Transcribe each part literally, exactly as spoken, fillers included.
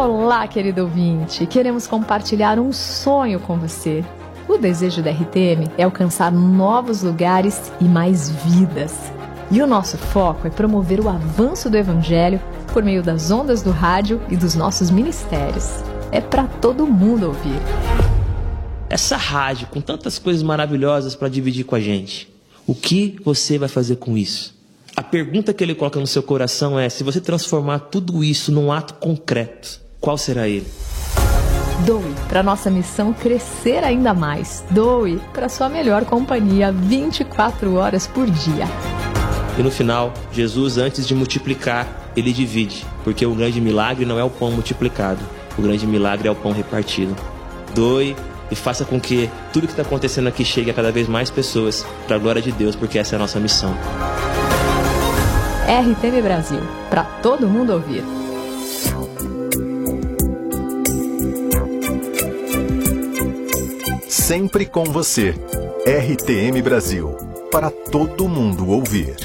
Olá, querido ouvinte! Queremos compartilhar um sonho com você. O desejo da R T M é alcançar novos lugares e mais vidas. E o nosso foco é promover o avanço do Evangelho por meio das ondas do rádio e dos nossos ministérios. É para todo mundo ouvir. Essa rádio com tantas coisas maravilhosas para dividir com a gente, o que você vai fazer com isso? A pergunta que ele coloca no seu coração é: se você transformar tudo isso num ato concreto, qual será ele? Doe para nossa missão crescer ainda mais. Doe para sua melhor companhia vinte e quatro horas por dia. E no final, Jesus, antes de multiplicar, ele divide, porque o grande milagre não é o pão multiplicado, o grande milagre é o pão repartido. Doe e faça com que tudo que está acontecendo aqui chegue a cada vez mais pessoas, para a glória de Deus, porque essa é a nossa missão. R T M Brasil, para todo mundo ouvir. Sempre com você. R T M Brasil, para todo mundo ouvir.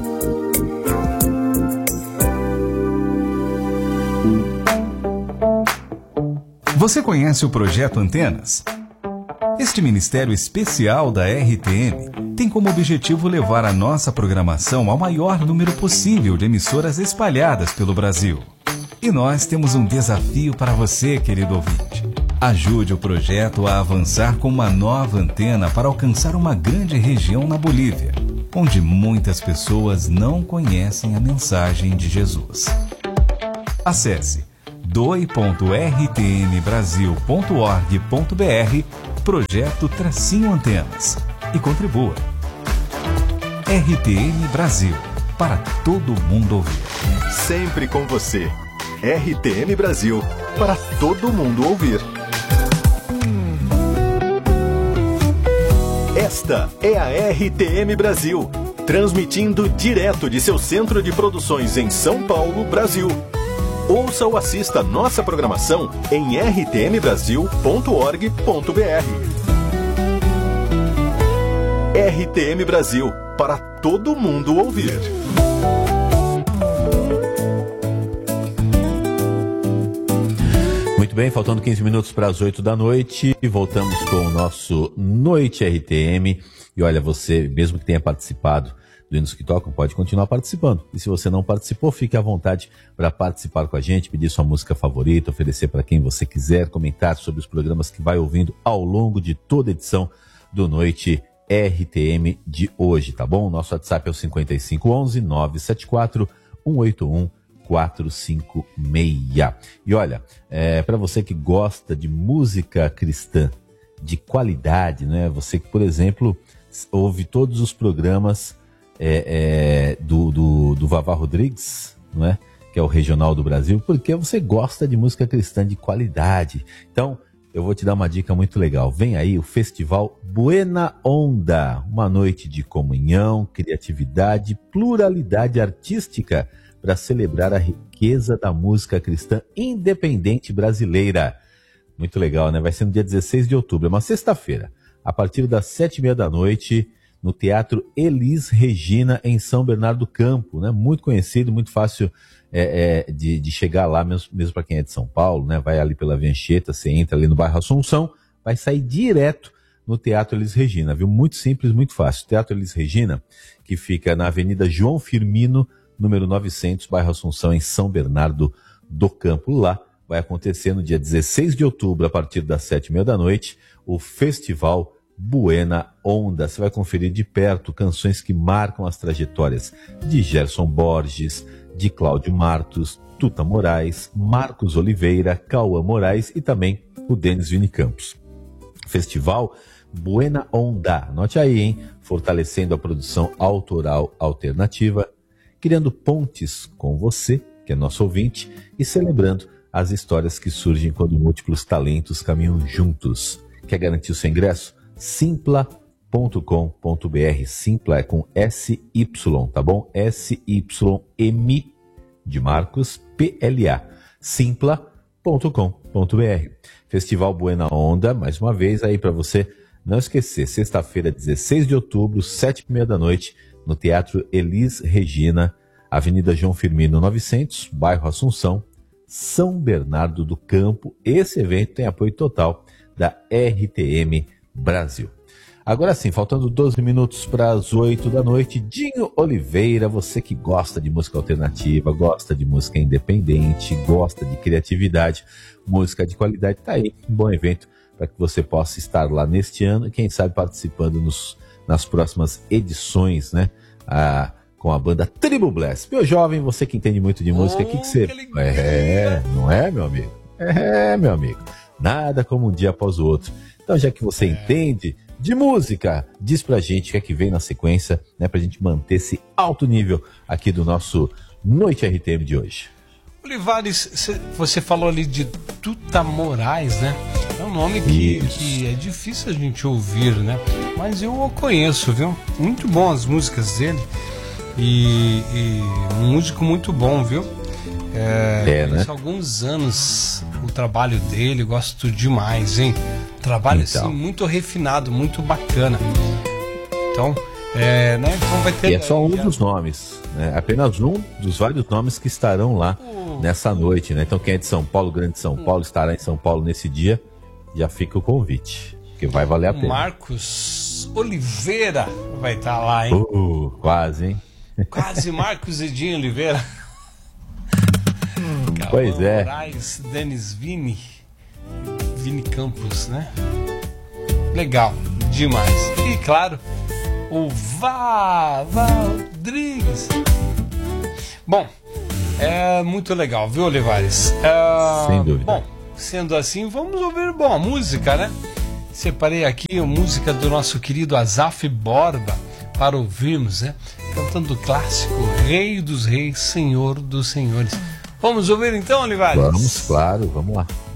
Você conhece o Projeto Antenas? Este ministério especial da R T M tem como objetivo levar a nossa programação ao maior número possível de emissoras espalhadas pelo Brasil. E nós temos um desafio para você, querido ouvinte. Ajude o projeto a avançar com uma nova antena para alcançar uma grande região na Bolívia, onde muitas pessoas não conhecem a mensagem de Jesus. Acesse doe ponto r t m brasil ponto org ponto b r Projeto Tracinho Antenas e contribua. R T M Brasil, para todo mundo ouvir. Sempre com você. R T M Brasil, para todo mundo ouvir. Esta é a R T M Brasil, transmitindo direto de seu centro de produções em São Paulo, Brasil. Ouça ou assista nossa programação em r t m brasil ponto org ponto b r. R T M Brasil, para todo mundo ouvir. Muito bem, faltando quinze minutos para as oito da noite, e voltamos com o nosso Noite R T M. E olha, você, mesmo que tenha participado do Hinos que Tocam, pode continuar participando. E se você não participou, fique à vontade para participar com a gente, pedir sua música favorita, oferecer para quem você quiser, comentar sobre os programas que vai ouvindo ao longo de toda a edição do Noite R T M de hoje, tá bom? Nosso WhatsApp é o cinco cinco um um, nove sete quatro, um oito um, quatro cinco seis. E olha, é, para você que gosta de música cristã de qualidade, né? Você que, por exemplo, ouve todos os programas É, é, do, do, do Vavá Rodrigues, não é? Que é o regional do Brasil, porque você gosta de música cristã de qualidade. Então, eu vou te dar uma dica muito legal. Vem aí o Festival Buena Onda, uma noite de comunhão, criatividade, pluralidade artística para celebrar a riqueza da música cristã independente brasileira. Muito legal, né? Vai ser no dia dezesseis de outubro, é uma sexta-feira, a partir das sete e meia da noite, no Teatro Elis Regina, em São Bernardo do Campo, né? Muito conhecido, muito fácil é, é, de, de chegar lá, mesmo, mesmo para quem é de São Paulo, né? Vai ali pela Vencheta, você entra ali no bairro Assunção, vai sair direto no Teatro Elis Regina, viu? Muito simples, muito fácil. Teatro Elis Regina, que fica na Avenida João Firmino, número novecentos, bairro Assunção, em São Bernardo do Campo. Lá vai acontecer no dia dezesseis de outubro, a partir das sete e meia da noite, o Festival Buena Onda. Você vai conferir de perto canções que marcam as trajetórias de Gerson Borges, de Cláudio Martos, Tuta Moraes, Marcos Oliveira, Cauã Moraes e também o Denis Vini Campos. Festival Buena Onda, anote aí, hein? Fortalecendo a produção autoral alternativa, criando pontes com você, que é nosso ouvinte, e celebrando as histórias que surgem quando múltiplos talentos caminham juntos. Quer garantir o seu ingresso? simpla ponto com ponto b r. Simpla é com S Y, tá bom? S Y M de Marcos, P L A. simpla ponto com ponto b r. Festival Buena Onda, mais uma vez aí para você não esquecer, sexta-feira, dezesseis de outubro, sete e meia da noite, no Teatro Elis Regina, Avenida João Firmino novecentos, bairro Assunção, São Bernardo do Campo. Esse evento tem apoio total da R T M Brasil. Agora sim, faltando doze minutos para as oito da noite, Dinho Oliveira, você que gosta de música alternativa, gosta de música independente, gosta de criatividade, música de qualidade, tá aí, um bom evento para que você possa estar lá neste ano e quem sabe participando nos, nas próximas edições, né? Ah, com a banda Tribo Bless. Meu jovem, você que entende muito de música, o oh, que, que você... Que é, não é, meu amigo? É, meu amigo. Nada como um dia após o outro. Então, já que você é. entende de música, diz pra gente o que é que vem na sequência, né, pra gente manter esse alto nível aqui do nosso Noite R T M de hoje. Olivares, você falou ali de Tuta Moraes, né? É um nome que, que é difícil a gente ouvir, né? Mas eu o conheço, viu? Muito bom as músicas dele. E, e um músico muito bom, viu? É, é né? Há alguns anos o trabalho dele, gosto demais, hein? Trabalho então. assim, muito refinado, muito bacana. Então, é, né? Então vai ter. E é só um dos nomes, né? Apenas um dos vários nomes que estarão lá uh, nessa noite, né? Então, quem é de São Paulo, Grande São Paulo, uh, estará em São Paulo nesse dia, já fica o convite, que vai valer a pena. Marcos Oliveira vai estar lá, hein? Uh, quase, hein? Quase Marcos e Dinho Oliveira. Pois Calma, é. Moraes, Denis Vini, Vini Campos, né? Legal, demais. E claro, o Vá Rodrigues. Bom, é muito legal, viu, Olivares? É, Sem dúvida. Bom, sendo assim, vamos ouvir boa música, né? Separei aqui a música do nosso querido Azaf Borba para ouvirmos, né? Cantando o clássico Rei dos Reis, Senhor dos Senhores. Vamos ouvir então, Olivares? Vamos, claro, vamos lá.